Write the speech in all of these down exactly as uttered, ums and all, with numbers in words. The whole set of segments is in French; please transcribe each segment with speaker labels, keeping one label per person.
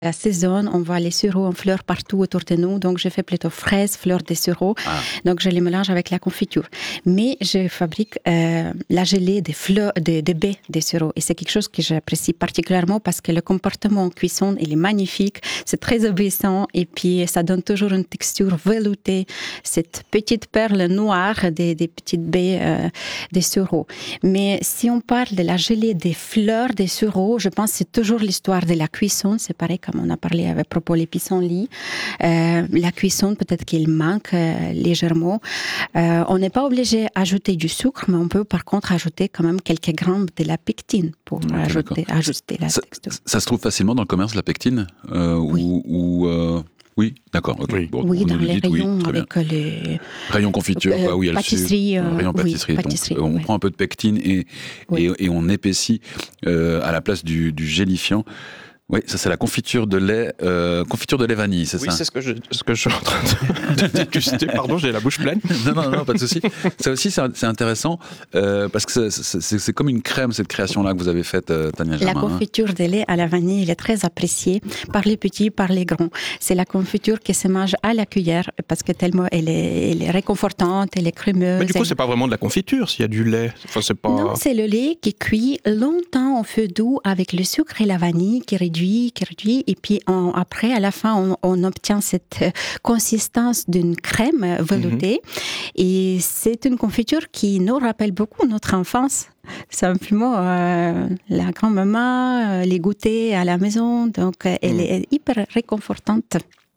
Speaker 1: la saison, on voit les sureaux en fleurs partout autour de nous. Donc, je fais plutôt fraises, fleurs de sureaux. Ah. Donc, je les mélange avec la confiture. Mais je fabrique euh, la gelée des fleurs, des, des baies des sureaux. Et c'est quelque chose que j'apprécie particulièrement parce que le comportement en cuisson, il est magnifique. C'est très obéissant. Et puis, ça donne toujours une texture veloutée. Cette petite perle noire des, des petites baies euh, des sureaux. Mais si on parle de la gelée des fleurs des sureaux, je pense que c'est toujours l'histoire de la cuisson. C'est pareil comme on a parlé à propos des pissenlits. Euh, la cuisson, peut-être qu'il manque euh, légèrement. Euh, on n'est pas obligé d'ajouter du sucre, mais on peut par contre ajouter quand même quelques grammes de la pectine pour okay, ajouter, ajuster la
Speaker 2: ça,
Speaker 1: texture.
Speaker 2: Ça se trouve facilement dans le commerce, la pectine euh,
Speaker 1: Oui.
Speaker 2: Ou, ou euh... Oui, d'accord. Okay.
Speaker 1: Oui,
Speaker 2: bon,
Speaker 1: oui dans les dites, rayons
Speaker 2: oui,
Speaker 1: avec les...
Speaker 2: Rayons confiture,
Speaker 1: euh,
Speaker 2: bah oui,
Speaker 1: pâtisserie.
Speaker 2: Euh, rayons
Speaker 1: oui,
Speaker 2: pâtisserie.
Speaker 1: pâtisserie
Speaker 2: Donc, oui. On prend un peu de pectine et, oui. et, et on épaissit euh, à la place du, du gélifiant. Oui, ça c'est la confiture de lait, euh, confiture de lait vanille, c'est
Speaker 3: oui,
Speaker 2: ça?
Speaker 3: Oui, c'est ce que je, ce que je suis en train de, de déguster. Pardon, j'ai la bouche pleine.
Speaker 2: non, non, non, pas de souci. Ça aussi, c'est, c'est intéressant euh, parce que c'est, c'est, c'est comme une crème cette création-là que vous avez faite, euh, Tania Jamin.
Speaker 1: La confiture hein. de lait à la vanille, elle est très appréciée par les petits, par les grands. C'est la confiture qui se mange à la cuillère parce que tellement elle est, elle est réconfortante, elle est crémeuse.
Speaker 3: Mais du coup,
Speaker 1: elle...
Speaker 3: c'est pas vraiment de la confiture s'il y a du lait. Enfin, c'est pas.
Speaker 1: Non, c'est le lait qui cuit longtemps au feu doux avec le sucre et la vanille qui réduit, qui réduit. Et puis on, après, à la fin, on, on obtient cette consistance d'une crème veloutée. Mm-hmm. Et c'est une confiture qui nous rappelle beaucoup notre enfance. Simplement, euh, la grand-maman, euh, les goûters à la maison. Donc, euh, elle mm. est hyper réconfortante.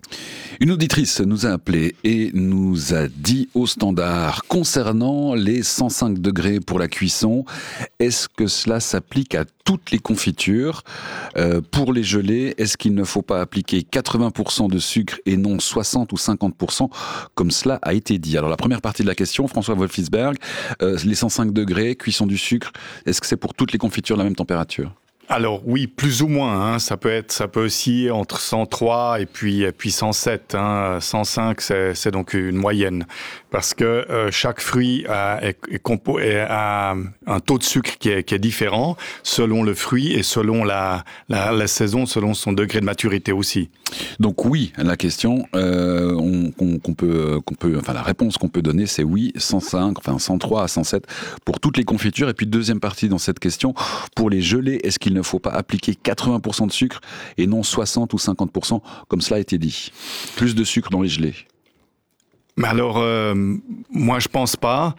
Speaker 2: Une auditrice nous a appelé et nous a dit au standard concernant les cent cinq degrés pour la cuisson, est-ce que cela s'applique à toutes les confitures? euh, Pour les gelées, est-ce qu'il ne faut pas appliquer quatre-vingts pour cent de sucre et non soixante ou cinquante pour cent comme cela a été dit? Alors la première partie de la question, François Wolfisberg, euh, les cent cinq degrés, cuisson du sucre, est-ce que c'est pour toutes les confitures la même température?
Speaker 4: Alors oui, plus ou moins. Hein. Ça peut être, ça peut osciller entre cent trois et puis et puis cent sept. Hein. cent cinq, c'est, c'est donc une moyenne, parce que euh, chaque fruit a, est, est compo- est, a un taux de sucre qui est, qui est différent selon le fruit et selon la, la la saison, selon son degré de maturité aussi.
Speaker 2: Donc oui, la question euh, on, qu'on, qu'on peut qu'on peut, enfin la réponse qu'on peut donner, c'est oui, cent cinq, enfin cent trois à cent sept pour toutes les confitures. Et puis deuxième partie dans cette question, pour les gelées, est-ce qu'il ne faut pas appliquer quatre-vingts pour cent de sucre et non soixante ou cinquante pour cent comme cela a été dit? Plus de sucre dans les gelées.
Speaker 4: Mais alors, euh, moi je pense pas.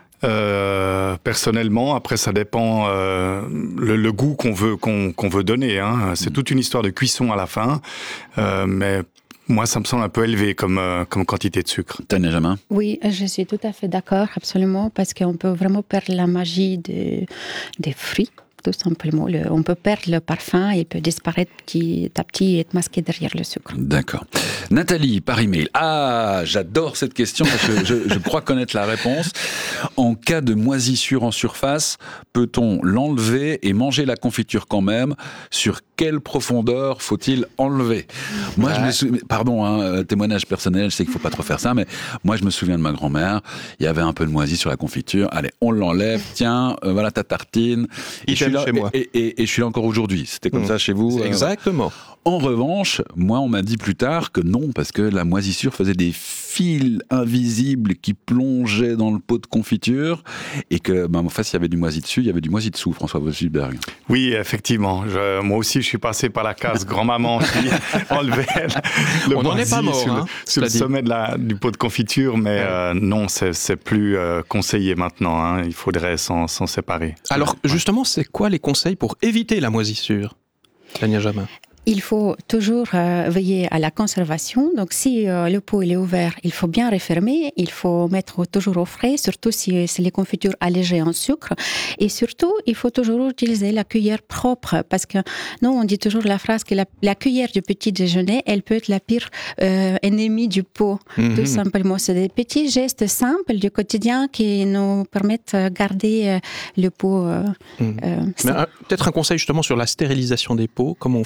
Speaker 4: Euh, personnellement, après ça dépend euh, le, le goût qu'on veut qu'on, qu'on veut donner. Hein. C'est mmh. toute une histoire de cuisson à la fin, euh, mais moi ça me semble un peu élevé comme euh, comme quantité de sucre.
Speaker 2: Tania Jamin.
Speaker 1: Oui, je suis tout à fait d'accord, absolument, parce qu'on peut vraiment perdre la magie de, des fruits. Tout simplement. Le, on peut perdre le parfum et il peut disparaître petit à petit et être masqué derrière le sucre.
Speaker 2: D'accord. Nathalie, par email. Ah, j'adore cette question parce que je, je crois connaître la réponse. En cas de moisissure en surface, peut-on l'enlever et manger la confiture quand même? Sur quelle profondeur faut-il enlever? Moi, ouais. je me souviens, pardon, hein, témoignage personnel, je sais qu'il faut pas trop faire ça, mais moi, je me souviens de ma grand-mère. Il y avait un peu de moisi sur la confiture. Allez, on l'enlève. Tiens, euh, voilà ta tartine.
Speaker 3: Et je suis là,
Speaker 2: chez moi. Et, et, et je suis là encore aujourd'hui. C'était comme mmh. ça chez vous?
Speaker 3: Exactement.
Speaker 2: Euh, En revanche, moi, on m'a dit plus tard que non, parce que la moisissure faisait des fils invisibles qui plongeaient dans le pot de confiture, et que, ben, en fait, s'il y avait du moisi dessus, il y avait du moisi dessous, François Wolfisberg.
Speaker 4: Oui, effectivement. Je, moi aussi, je suis passé par la case grand-maman qui enlevait le
Speaker 3: on n'en est pas mort,
Speaker 4: sur,
Speaker 3: hein,
Speaker 4: le, sur le sommet de la, du pot de confiture, mais ouais. euh, non, c'est, c'est plus euh, conseillé maintenant. Hein. Il faudrait s'en, s'en séparer.
Speaker 3: Alors,
Speaker 4: ouais.
Speaker 3: justement, c'est quoi les conseils pour éviter la moisissure, Tania Jamin?
Speaker 1: Il faut toujours euh, veiller à la conservation. Donc, si euh, le pot il est ouvert, il faut bien refermer. Il faut mettre toujours au frais, surtout si c'est les confitures allégées en sucre. Et surtout, il faut toujours utiliser la cuillère propre, parce que nous, on dit toujours la phrase que la, la cuillère du petit déjeuner, elle peut être la pire euh, ennemie du pot. Mm-hmm. Tout simplement, c'est des petits gestes simples du quotidien qui nous permettent de garder euh, le pot. Euh,
Speaker 3: mm. euh, Mais un, peut-être un conseil justement sur la stérilisation des pots. Comment on fait quand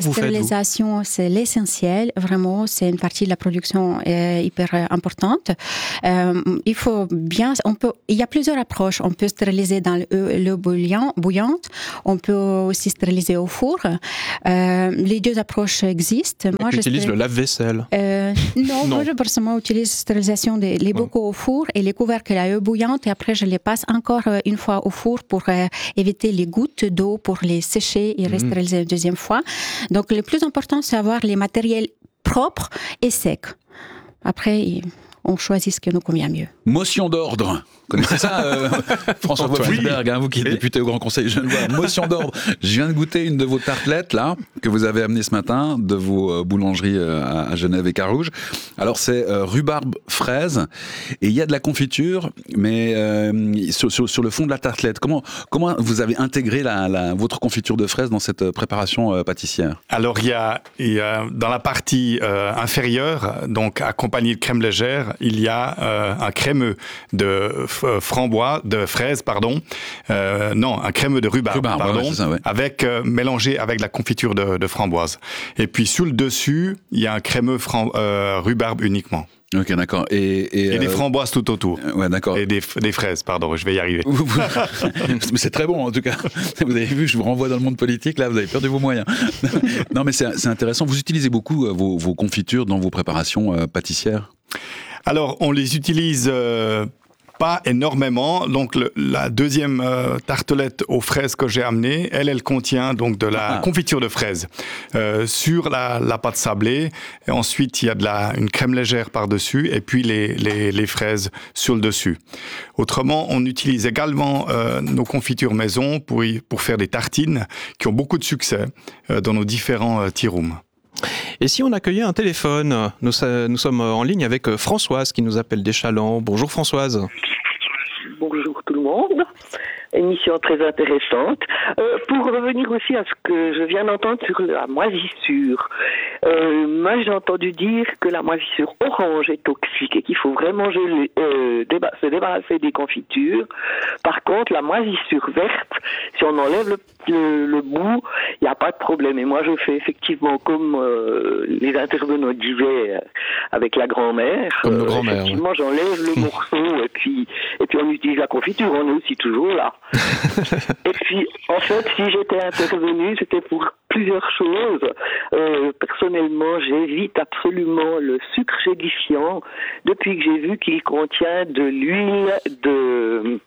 Speaker 3: vous faites, vous ?
Speaker 1: La stérilisation, c'est l'essentiel. Vraiment, c'est une partie de la production euh, hyper euh, importante. Euh, il faut bien... On peut, il y a plusieurs approches. On peut stériliser dans l'eau bouillant, bouillante. On peut aussi stériliser au four. Euh, les deux approches existent.
Speaker 3: Moi, j'utilise stér... le lave-vaisselle.
Speaker 1: Euh, non, non, moi, je personnellement utilise la stérilisation des les bocaux ouais. au four et les couvercles à l'eau bouillante. Et après, je les passe encore une fois au four pour euh, éviter les gouttes d'eau, pour les sécher et restériliser mmh. une deuxième fois. Donc, le plus important, c'est avoir les matériels propres et secs. Après, on choisit ce qui nous convient mieux.
Speaker 2: Motion d'ordre. Vous connaissez ça, euh, François Wolfsberg, hein, vous qui êtes député au Grand Conseil genevois. Motion d'ordre. Je viens de goûter une de vos tartelettes, là, que vous avez amenée ce matin, de vos euh, boulangeries euh, à Genève et Carouge. Alors, c'est euh, rhubarbe fraise, et il y a de la confiture, mais euh, sur, sur, sur le fond de la tartelette. Comment, comment vous avez intégré la, la, votre confiture de fraise dans cette préparation euh, pâtissière ?
Speaker 4: Alors, il y a, il y a dans la partie euh, inférieure, donc accompagnée de crème légère, il y a euh, un crémeux de framboise, de fraises, pardon. Euh, non, un crémeux de rhubarbe, rhubarbe pardon, ouais, ça, ouais. avec, euh, mélangé avec la confiture de, de framboise. Et puis, sous le dessus, il y a un crémeux fram- euh, rhubarbe uniquement.
Speaker 2: Ok, d'accord. Et, et,
Speaker 4: et
Speaker 2: euh...
Speaker 4: des framboises tout autour.
Speaker 2: Ouais, d'accord.
Speaker 4: Et des, des fraises, pardon, je vais y arriver.
Speaker 2: Mais c'est très bon, en tout cas. Vous avez vu, je vous renvoie dans le monde politique, là, vous avez perdu vos moyens. Non, mais c'est, c'est intéressant. Vous utilisez beaucoup euh, vos, vos confitures dans vos préparations euh, pâtissières ?
Speaker 4: Alors, on les utilise euh, pas énormément. Donc, le, la deuxième euh, tartelette aux fraises que j'ai amenée, elle, elle contient donc de la ah. confiture de fraises euh, sur la, la pâte sablée. Et ensuite, il y a de la, une crème légère par-dessus et puis les, les, les fraises sur le dessus. Autrement, on utilise également euh, nos confitures maison pour, y, pour faire des tartines qui ont beaucoup de succès euh, dans nos différents euh, tea rooms.
Speaker 3: Et si on accueillait un téléphone, nous, nous sommes en ligne avec Françoise qui nous appelle d'Échallens. Bonjour Françoise.
Speaker 5: Bonjour tout le monde. Émission très intéressante. Euh, pour revenir aussi à ce que je viens d'entendre sur la moisissure, euh, moi j'ai entendu dire que la moisissure orange est toxique et qu'il faut vraiment geler, euh, déba- se débarrasser des confitures. Par contre, la moisissure verte, si on enlève le, le, le bout, il n'y a pas de problème. Et moi je fais effectivement comme euh, les intervenants disaient avec la grand-mère.
Speaker 3: Comme nos
Speaker 5: euh,
Speaker 3: grand-mères.
Speaker 5: Effectivement,
Speaker 3: Ouais.
Speaker 5: j'enlève le morceau et puis, et puis on utilise la confiture, on est aussi toujours là. Et puis, en fait, si j'étais intervenue, c'était pour plusieurs choses. Euh, personnellement, j'évite absolument le sucre gélifiant depuis que j'ai vu qu'il contient de l'huile de...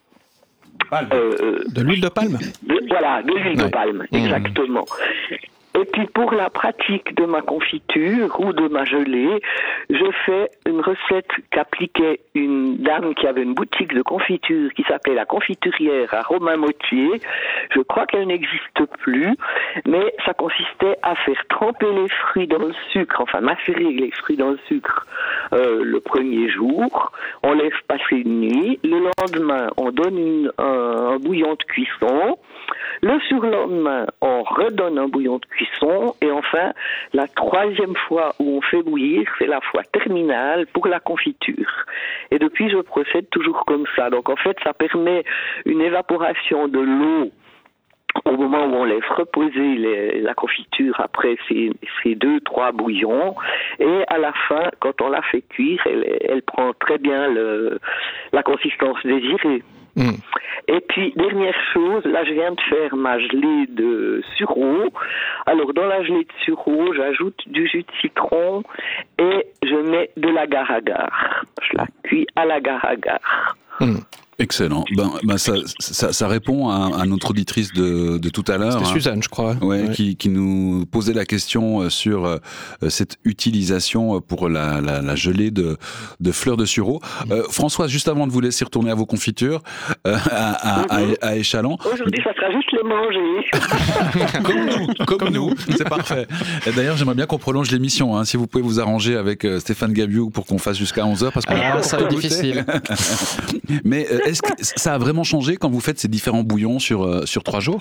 Speaker 3: Euh, de l'huile de palme
Speaker 5: de, Voilà, de l'huile ouais. de palme, exactement. Mmh. Et puis pour la pratique de ma confiture ou de ma gelée, je fais une recette qu'appliquait une dame qui avait une boutique de confiture qui s'appelait la Confiturière à Romain-Mottier. Je crois qu'elle n'existe plus, mais ça consistait à faire tremper les fruits dans le sucre, enfin macérer les fruits dans le sucre euh, le premier jour. On laisse passer une nuit. Le lendemain, on donne une, un, un bouillon de cuisson. Le surlendemain, on redonne un bouillon de cuisson. Et enfin, la troisième fois où on fait bouillir, c'est la fois terminale pour la confiture. Et depuis, je procède toujours comme ça. Donc en fait, ça permet une évaporation de l'eau au moment où on laisse reposer les, la confiture après ces, ces deux, trois bouillons. Et à la fin, quand on la fait cuire, elle, elle prend très bien le, la consistance désirée. Mmh. Et puis, dernière chose, là je viens de faire ma gelée de sureau. Alors dans la gelée de sureau, j'ajoute du jus de citron et je mets de l'agar-agar. Je la cuis à l'agar-agar.
Speaker 2: Mmh. Excellent. Ben, ben ça, ça, ça répond à, à notre auditrice de, de tout à l'heure.
Speaker 3: C'était
Speaker 2: hein,
Speaker 3: Suzanne, je crois.
Speaker 2: Ouais,
Speaker 3: ouais. Qui,
Speaker 2: qui nous posait la question sur euh, cette utilisation pour la, la, la gelée de, de fleurs de sureau. Euh, Françoise, juste avant de vous laisser retourner à vos confitures, euh, à, à, mm-hmm. à, à Échallens.
Speaker 5: Aujourd'hui, ça sera juste les manger.
Speaker 2: Comme nous, comme, comme nous, c'est parfait. Et d'ailleurs, j'aimerais bien qu'on prolonge l'émission, hein, si vous pouvez vous arranger avec euh, Stéphane Gabiou pour qu'on fasse jusqu'à onze heures, parce qu'on
Speaker 3: ah,
Speaker 2: a
Speaker 3: ça va être difficile.
Speaker 2: Mais euh, est-ce que ça a vraiment changé quand vous faites ces différents bouillons sur, euh, sur trois jours ?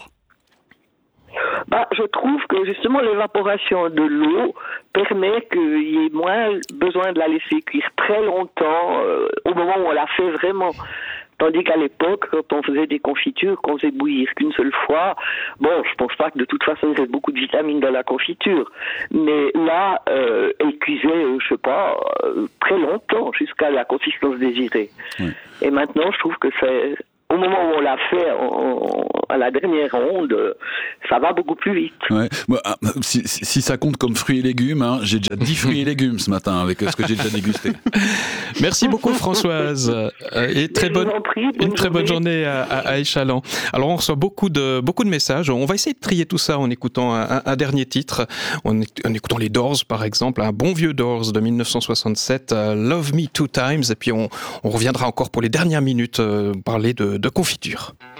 Speaker 5: Bah, je trouve que justement l'évaporation de l'eau permet qu'il y ait moins besoin de la laisser cuire très longtemps euh, au moment où on la fait vraiment. Tandis qu'à l'époque, quand on faisait des confitures, qu'on faisait bouillir qu'une seule fois, bon, je pense pas que de toute façon il y avait beaucoup de vitamines dans la confiture. Mais là, euh, elle cuisait, euh, je sais pas, euh, très longtemps, jusqu'à la consistance désirée. Oui. Et maintenant, je trouve que c'est... Au moment où on l'a fait en, à la dernière ronde, ça va beaucoup plus vite.
Speaker 2: Ouais. Bon, si, si ça compte comme fruits et légumes, hein, j'ai déjà dix fruits et légumes ce matin avec ce que j'ai déjà dégusté.
Speaker 3: Merci beaucoup Françoise et très bonne,
Speaker 5: prie, bonne
Speaker 3: une très
Speaker 5: journée.
Speaker 3: bonne journée à, à Échallens. Alors on reçoit beaucoup de, beaucoup de messages. On va essayer de trier tout ça en écoutant un, un dernier titre, en, en écoutant les Doors par exemple, un bon vieux Doors de dix-neuf cent soixante-sept, uh, Love Me Two Times, et puis on, on reviendra encore pour les dernières minutes euh, parler de de confiture.